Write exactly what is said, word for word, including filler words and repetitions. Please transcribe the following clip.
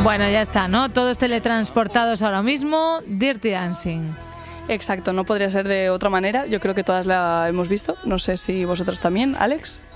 Bueno, ya está, ¿no? Todos teletransportados ahora mismo. Dirty Dancing. Exacto, no podría ser de otra manera. Yo creo que todas la hemos visto. No sé si vosotros también, Alex.